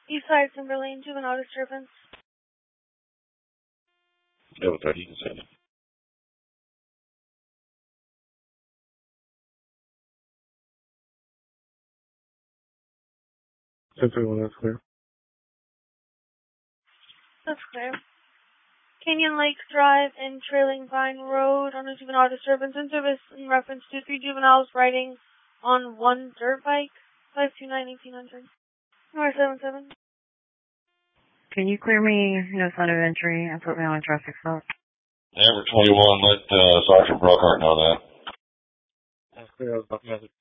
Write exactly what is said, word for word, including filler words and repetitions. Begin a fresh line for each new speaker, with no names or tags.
Eastside Timberlane, juvenile disturbance.
Yeah, what's that? You can send it. ten thirty-one, that's clear.
That's clear. Canyon Lakes Drive and Trailing Pine Road on a juvenile disturbance in service in reference to three juveniles riding on one dirt bike. five two nine, eighteen hundred. North seven seven.
Can you clear me no sign of entry and put me on a traffic stop?
Amber twenty-one, let uh, Sergeant Brookhart know that.
That's clear, I was about to message.